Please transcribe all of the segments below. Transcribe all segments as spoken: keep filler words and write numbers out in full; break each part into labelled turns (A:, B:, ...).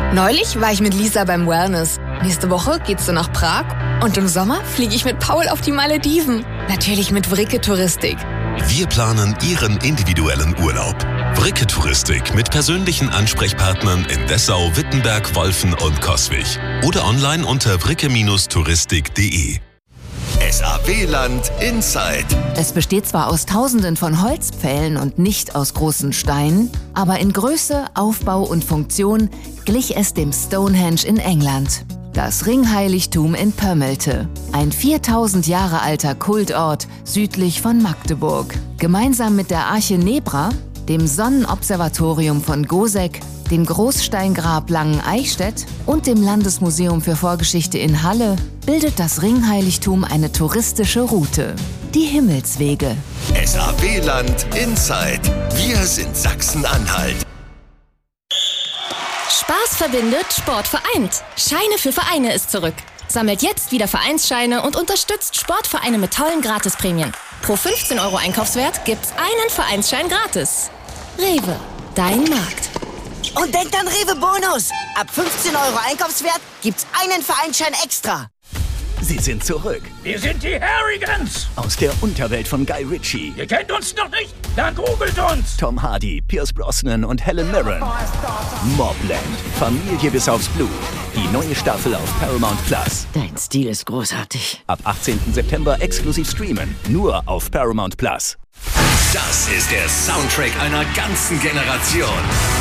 A: Neulich war ich mit Lisa beim Wellness. Nächste Woche geht's dann nach Prag. Und im Sommer fliege ich mit Paul auf die Malediven. Natürlich mit Vricke Touristik.
B: Wir planen Ihren individuellen Urlaub. Vricke Touristik mit persönlichen Ansprechpartnern in Dessau, Wittenberg, Wolfen und Coswig. Oder online unter vricke touristik punkt de.
C: S A W-Land Inside.
D: Es besteht zwar aus Tausenden von Holzpfählen und nicht aus großen Steinen, aber in Größe, Aufbau und Funktion glich es dem Stonehenge in England. Das Ringheiligtum in Pömmelte, ein viertausend Jahre alter Kultort südlich von Magdeburg. Gemeinsam mit der Arche Nebra, dem Sonnenobservatorium von Goseck, dem Großsteingrab Langen-Eichstätt und dem Landesmuseum für Vorgeschichte in Halle bildet das Ringheiligtum eine touristische Route. Die Himmelswege.
C: S A W-Land Inside. Wir sind Sachsen-Anhalt.
E: Spaß verbindet, Sport vereint. Scheine für Vereine ist zurück. Sammelt jetzt wieder Vereinsscheine und unterstützt Sportvereine mit tollen Gratisprämien. Pro fünfzehn Euro Einkaufswert gibt's einen Vereinsschein gratis. Rewe, dein Markt.
F: Und denkt an Rewe Bonus. Ab fünfzehn Euro Einkaufswert gibt's einen Vereinsschein extra.
G: Sie sind zurück.
H: Wir sind die Harrigans.
G: Aus der Unterwelt von Guy Ritchie.
H: Ihr kennt uns noch nicht? Dann googelt uns.
G: Tom Hardy, Pierce Brosnan und Helen Mirren. Mobland. Familie bis aufs Blut. Die neue Staffel auf Paramount Plus.
F: Dein Stil ist großartig.
G: Ab achtzehnten September exklusiv streamen. Nur auf Paramount Plus.
C: Das ist der Soundtrack einer ganzen Generation.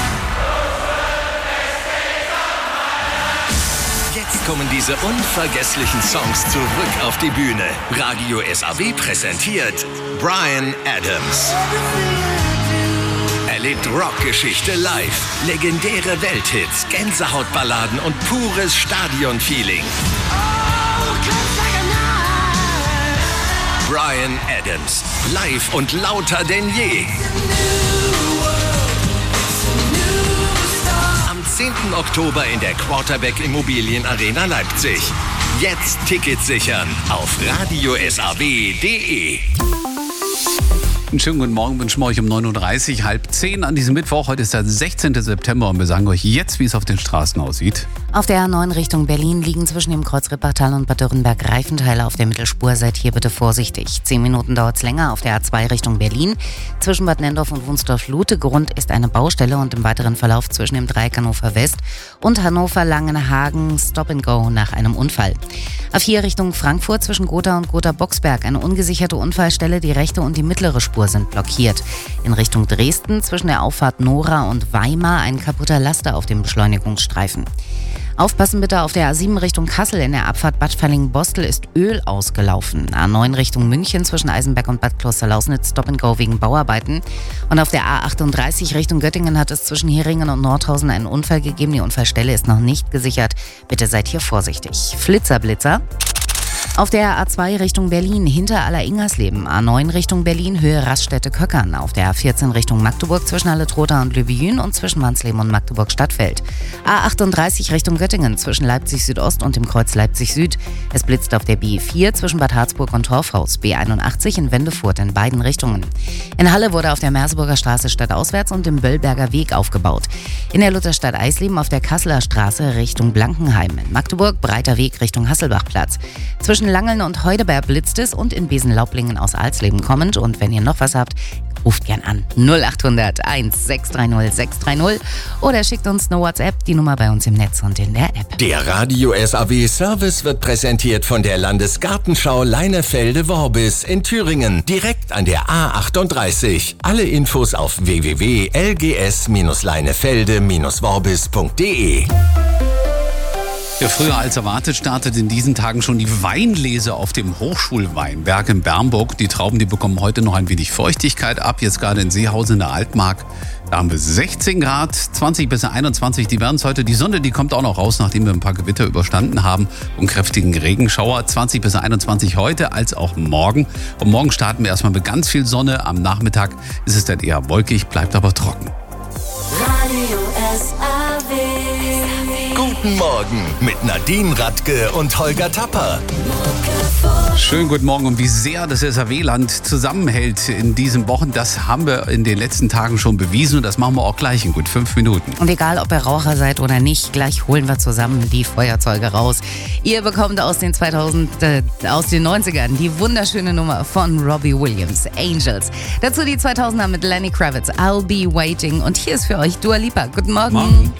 C: Jetzt kommen diese unvergesslichen Songs zurück auf die Bühne. Radio S A W präsentiert Bryan Adams. Erlebt Rockgeschichte live, legendäre Welthits, Gänsehautballaden und pures Stadionfeeling. Bryan Adams, live und lauter denn je. Am zehnten Oktober in der Quarterback Immobilien Arena Leipzig. Jetzt Tickets sichern auf radio s a w punkt de.
I: Einen schönen guten Morgen wünschen wir euch um neun Uhr dreißig, halb zehn an diesem Mittwoch. Heute ist der sechzehnten September und wir sagen euch jetzt, wie es auf den Straßen aussieht.
D: Auf der A neun Richtung Berlin liegen zwischen dem Kreuz Rippachtal und Bad Dürrenberg Reifenteile auf der Mittelspur. Seid hier bitte vorsichtig. Zehn Minuten dauert es länger auf der A zwei Richtung Berlin. Zwischen Bad Nendorf und Wunsdorf-Lute. Grund ist eine Baustelle und im weiteren Verlauf zwischen dem Dreieck Hannover West und Hannover-Langenhagen Stop and Go nach einem Unfall. A vier Richtung Frankfurt zwischen Gotha und Gotha-Boxberg. Eine ungesicherte Unfallstelle. Die rechte und die mittlere Spur sind blockiert. In Richtung Dresden zwischen der Auffahrt Nora und Weimar ein kaputter Laster auf dem Beschleunigungsstreifen. Aufpassen bitte auf der A sieben Richtung Kassel. In der Abfahrt Bad Verlingen-Bostel ist Öl ausgelaufen. A neun Richtung München zwischen Eisenberg und Bad Klosterlausnitz Stop and Go wegen Bauarbeiten. Und auf der A achtunddreißig Richtung Göttingen hat es zwischen Heringen und Nordhausen einen Unfall gegeben. Die Unfallstelle ist noch nicht gesichert. Bitte seid hier vorsichtig. Flitzer, Blitzer. Auf der A zwei Richtung Berlin hinter Aller-Ingersleben, A neun Richtung Berlin Höhe Raststätte-Köckern, auf der A vierzehn Richtung Magdeburg zwischen Halle-Trotha und Löwy-Jühn und zwischen Wansleben und Magdeburg-Stadtfeld. A achtunddreißig Richtung Göttingen zwischen Leipzig-Südost und dem Kreuz Leipzig-Süd. Es blitzt auf der B vier zwischen Bad Harzburg und Torfhaus, B einundachtzig in Wendefurt in beiden Richtungen. In Halle wurde auf der Merseburger Straße stadtauswärts und im Böllberger Weg aufgebaut. In der Lutherstadt Eisleben auf der Kasseler Straße Richtung Blankenheim. In Magdeburg breiter Weg Richtung Hasselbachplatz. Zwischen Langeln und Heudeberg blitzt es und in Besenlaublingen aus Alsleben kommend. Und wenn ihr noch was habt, ruft gern an null acht hundert eins sechs drei null sechs drei null oder schickt uns eine WhatsApp, die Nummer bei uns im Netz und in der App.
C: Der Radio S A W Service wird präsentiert von der Landesgartenschau Leinefelde-Worbis in Thüringen, direkt an der A achtunddreißig. Alle Infos auf w w w punkt l g s leinefelde worbis punkt de.
I: Ja, früher als erwartet startet in diesen Tagen schon die Weinlese auf dem Hochschulweinberg in Bernburg. Die Trauben, die bekommen heute noch ein wenig Feuchtigkeit ab. Jetzt gerade in Seehausen in der Altmark, da haben wir sechzehn Grad, zwanzig bis einundzwanzig. Die werden es heute. Die Sonne, die kommt auch noch raus, nachdem wir ein paar Gewitter überstanden haben und kräftigen Regenschauer. zwanzig bis einundzwanzig heute als auch morgen. Und morgen starten wir erstmal mit ganz viel Sonne. Am Nachmittag ist es dann eher wolkig, bleibt aber trocken.
J: Radio S A W.
C: Guten Morgen mit Nadine Radke und Holger Tapper.
J: Mucke
I: Schönen guten Morgen. Und wie sehr das S R W-Land zusammenhält in diesen Wochen, das haben wir in den letzten Tagen schon bewiesen. Und das machen wir auch gleich in gut fünf Minuten.
D: Und egal, ob ihr Raucher seid oder nicht, gleich holen wir zusammen die Feuerzeuge raus. Ihr bekommt aus den zweitausend, äh, aus den neunzigern die wunderschöne Nummer von Robbie Williams, Angels. Dazu die zweitausender mit Lenny Kravitz, I'll Be Waiting. Und hier ist für euch Dua Lipa. Guten Morgen.
I: Morgen.